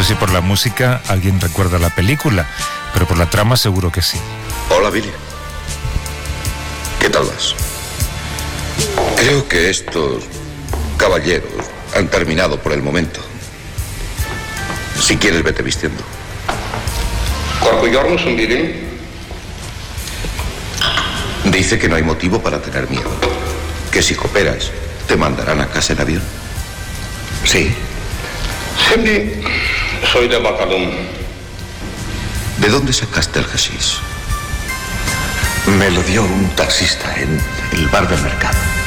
si por la música alguien recuerda la película, pero por la trama seguro que sí. Hola, Billy. ¿Qué tal vas? Creo que estos caballeros han terminado por el momento. Si quieres, vete vistiendo. Dice que no hay motivo para tener miedo. Que si cooperas, te mandarán a casa en avión. Sí. Cindy, soy de Bacalum. ¿De dónde sacaste el hashish? Me lo dio un taxista en el bar del mercado.